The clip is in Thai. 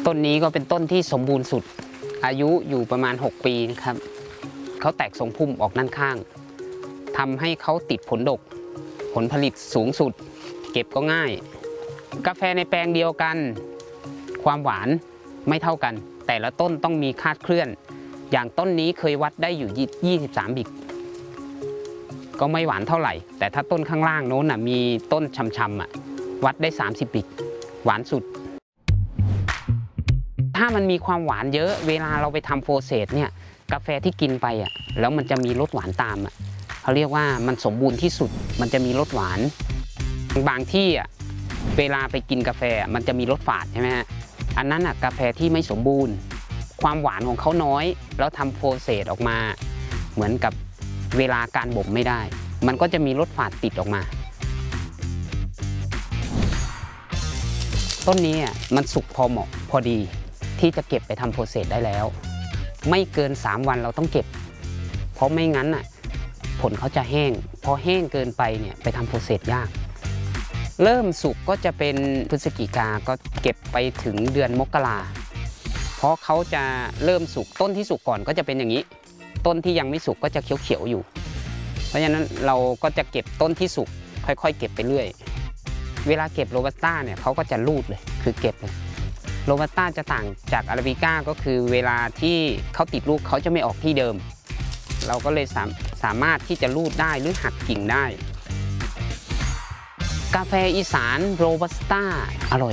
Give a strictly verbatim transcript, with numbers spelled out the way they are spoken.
ต้นนี้ก็เป็นต้นที่สมบูรณ์สุดอายุอยู่ประมาณหกปีนะครับเขาแตกทรงพุ่มออกด้านข้างทำให้เขาติดผลดกผลผลิตสูงสุดเก็บก็ง่ายกาแฟในแปลงเดียวกันความหวานไม่เท่ากันแต่ละต้นต้องมีคาดเคลื่อนอย่างต้นนี้เคยวัดได้อยู่ยี่สิบสามบิกก็ไม่หวานเท่าไหร่แต่ถ้าต้นข้างล่างโน้นน่ะมีต้นช้ำๆอ่ะวัดได้สามสิบบิกหวานสุดถ้ามันมีความหวานเยอะเวลาเราไปทำโปรเซสเนี่ยกาแฟที่กินไปอ่ะแล้วมันจะมีรสหวานตามอ่ะเขาเรียกว่ามันสมบูรณ์ที่สุดมันจะมีรสหวานบางที่อ่ะเวลาไปกินกาแฟมันจะมีรสฝาดใช่ไหมฮะอันนั้นอ่ะกาแฟที่ไม่สมบูรณ์ความหวานของเขาน้อยแล้วทำโปรเซสออกมาเหมือนกับเวลาการบ่มไม่ได้มันก็จะมีรสฝาดติดออกมาต้นนี้อ่ะมันสุกพอเหมาะพอดีที่จะเก็บไปทำโปรเซสได้แล้วไม่เกินสามวันเราต้องเก็บเพราะไม่งั้นอ่ะผลเขาจะแห้งพอแห้งเกินไปเนี่ยไปทำโปรเซสยากเริ่มสุกก็จะเป็นพฤศจิกาก็เก็บไปถึงเดือนมกราเพราะเขาจะเริ่มสุกต้นที่สุกก่อนก็จะเป็นอย่างนี้ต้นที่ยังไม่สุกก็จะเขียวๆอยู่เพราะฉะนั้นเราก็จะเก็บต้นที่สุกค่อยๆเก็บไปเรื่อยเวลาเก็บโรบัสต้าเนี่ยเขาก็จะรูดเลยคือเก็บเลยโรบัสต้าจะต่างจากอาราบิก้าก็คือเวลาที่เขาติดลูกเขาจะไม่ออกที่เดิมเราก็เลยสามสามารถที่จะรูดได้หรือหักกิ่งได้กาแฟอีสานโรบัสต้าอร่อย